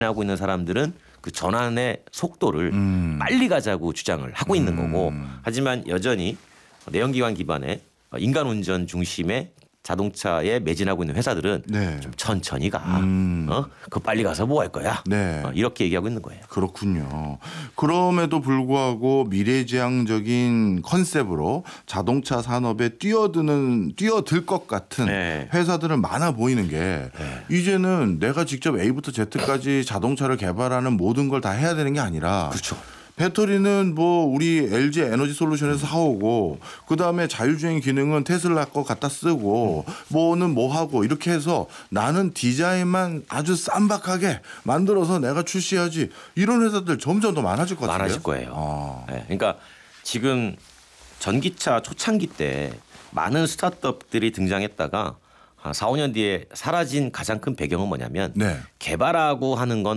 하고 있는 사람들은 그 전환의 속도를 빨리 가자고 주장을 하고 있는 거고, 하지만 여전히 내연기관 기반의 인간 운전 중심의 자동차에 매진하고 있는 회사들은 네. 좀 천천히 가. 그 빨리 가서 뭐 할 거야? 네. 이렇게 얘기하고 있는 거예요. 그렇군요. 그럼에도 불구하고 미래지향적인 컨셉으로 자동차 산업에 뛰어들 것 같은 네. 회사들은 많아 보이는 게 이제는 내가 직접 A부터 Z까지 자동차를 개발하는 모든 걸 다 해야 되는 게 아니라 그렇죠. 배터리는 뭐 우리 LG 에너지 솔루션에서 사오고 그다음에 자율주행 기능은 테슬라 거 갖다 쓰고 뭐는 뭐 하고 이렇게 해서 나는 디자인만 아주 쌈박하게 만들어서 내가 출시하지 이런 회사들 점점 더 많아질 것 같아요. 많아질 거예요. 네, 그러니까 지금 전기차 초창기 때 많은 스타트업들이 등장했다가 한 4, 5년 뒤에 사라진 가장 큰 배경은 뭐냐면 네. 개발하고 하는 건